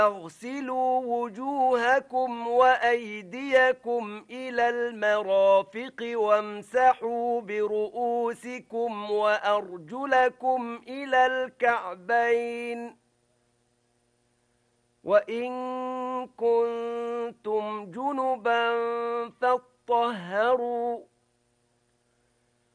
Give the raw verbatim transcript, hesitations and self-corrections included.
اغسلوا وجوهكم وأيديكم إلى المرافق وامسحوا برؤوسكم وأرجلكم إلى الكعبين وإن كنتم جنبا فاطهروا